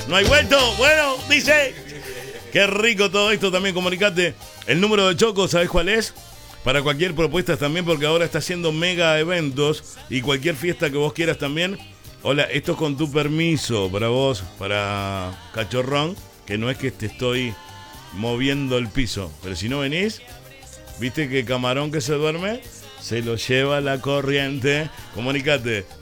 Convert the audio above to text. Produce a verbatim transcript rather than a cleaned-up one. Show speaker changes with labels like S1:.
S1: No hay vuelto. Bueno, dice. Qué rico todo esto. También comunicate. El número de Choco, ¿sabes cuál es? Para cualquier propuesta también, porque ahora está haciendo mega eventos y cualquier fiesta que vos quieras también. Hola, esto es con tu permiso para vos, para Cachorrón, que no es que te estoy moviendo el piso, pero si no venís, viste que camarón que se duerme, se lo lleva la corriente. Comunicate.